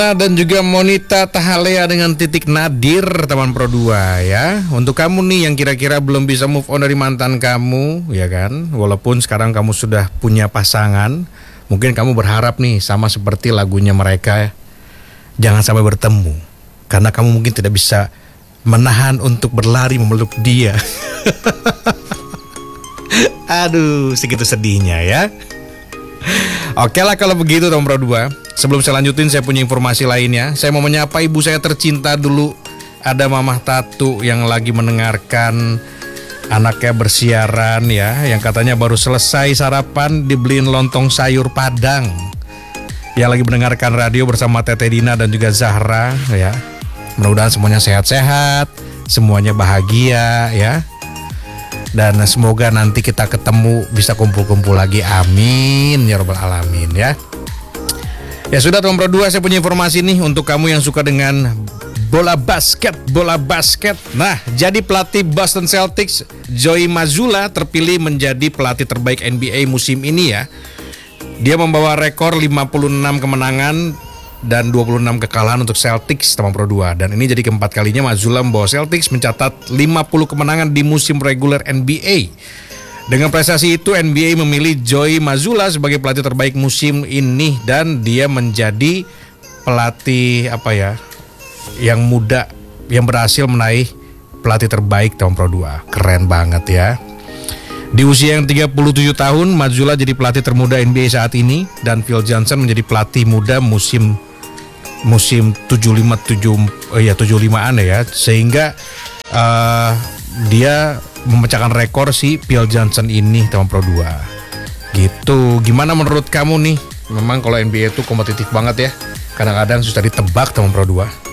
Dan juga Monita Tahalea dengan Titik Nadir, teman Pro 2 ya. Untuk kamu nih yang kira-kira belum bisa move on dari mantan kamu, ya kan? Walaupun sekarang kamu sudah punya pasangan, mungkin kamu berharap nih sama seperti lagunya mereka, jangan sampai bertemu. Karena kamu mungkin tidak bisa menahan untuk berlari memeluk dia. Aduh, segitu sedihnya ya. Oke lah kalau begitu teman Pro 2. Sebelum saya lanjutin, saya punya informasi lainnya. Saya mau menyapa ibu saya tercinta dulu. Ada Mamah Tatu yang lagi mendengarkan anaknya bersiaran ya, yang katanya baru selesai sarapan dibeliin lontong sayur Padang. Yang lagi mendengarkan radio bersama Tete Dina dan juga Zahra ya. Mudah-mudahan semuanya sehat-sehat, semuanya bahagia ya. Dan semoga nanti kita ketemu, bisa kumpul-kumpul lagi, amin ya robbal alamin ya. Ya sudah teman Pro 2, saya punya informasi nih untuk kamu yang suka dengan bola basket. Nah, jadi pelatih Boston Celtics Joey Mazzulla terpilih menjadi pelatih terbaik NBA musim ini ya. Dia membawa rekor 56 kemenangan dan 26 kekalahan untuk Celtics teman Pro 2. Dan ini jadi keempat kalinya Mazzulla membawa Celtics mencatat 50 kemenangan di musim reguler NBA. Dengan prestasi itu, NBA memilih Joey Mazzulla sebagai pelatih terbaik musim ini, dan dia menjadi pelatih yang muda yang berhasil meraih pelatih terbaik tahun Pro 2. Keren banget ya. Di usia yang 37 tahun, Mazzulla jadi pelatih termuda NBA saat ini, dan Phil Johnson menjadi pelatih muda musim 75-an ya, sehingga dia memecahkan rekor si Phil Johnson ini teman Pro 2. Gitu. Gimana menurut kamu nih? Memang kalau NBA itu kompetitif banget ya. Kadang-kadang susah ditebak teman Pro 2.